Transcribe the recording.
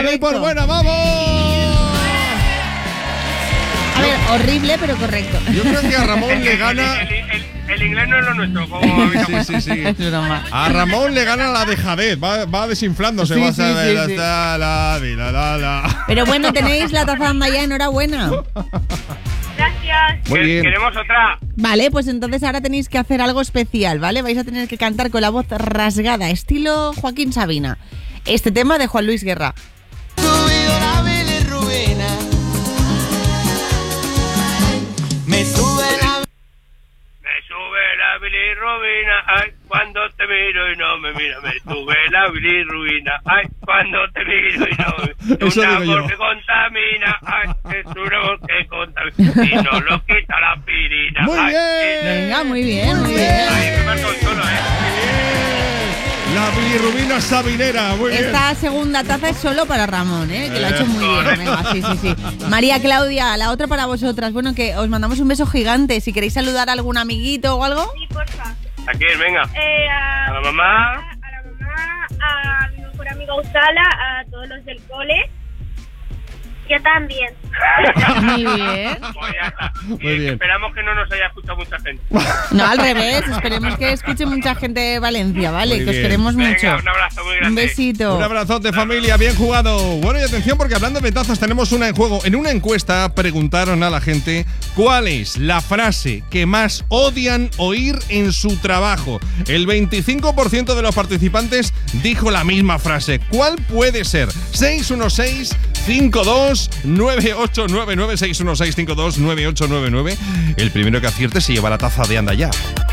¡Y por buena, vamos! A ver, horrible, pero correcto. Yo creo que a Ramón le gana... El inglés no es lo nuestro, como Sí. Es broma. A Ramón le gana la dejadez, va desinflándose. Sí, vas a ver, sí. la. Pero bueno, tenéis la taza anda ya, enhorabuena. Gracias. Muy bien. Queremos otra. Vale, pues entonces ahora tenéis que hacer algo especial, ¿vale? Vais a tener que cantar con la voz rasgada, estilo Joaquín Sabina. Este tema de Juan Luis Guerra. Me sube la bilirrubina, ay, cuando te miro y no me mira. Me sube la bilirrubina, ay, cuando te miro y no me mira. Eso Un digo yo. amor que contamina, ay, es un amor que contamina. Y no lo quita la aspirina. Muy ay, bien. Venga, muy bien, muy bien. Ay, me marco solo, La bilirrubina sabinera, muy bien. Esta segunda taza es solo para Ramón, ¿eh? Que lo ha hecho muy bien. Venga, sí. María Claudia, la otra para vosotras. Bueno, que os mandamos un beso gigante. Si queréis saludar a algún amiguito o algo. Sí, porfa. ¿A quién? Venga. A la mamá. A la mamá, a mi mejor amiga Usala, a todos los del cole. Yo también. Muy bien. Pues ya está. Muy bien. Esperamos que no nos haya escuchado mucha gente. No, al revés. Esperemos que escuche mucha gente de Valencia, ¿vale? Muy Que os bien. queremos mucho. Venga, un abrazo muy grande. Un besito. Un abrazote, familia, bien jugado. Bueno, y atención, porque hablando de tazas, tenemos una en juego. En una encuesta preguntaron a la gente cuál es la frase que más odian oír en su trabajo. El 25% de los participantes dijo la misma frase. ¿Cuál puede ser? 616-529899. 616-529899. El primero que acierte se lleva la taza de Anda Ya.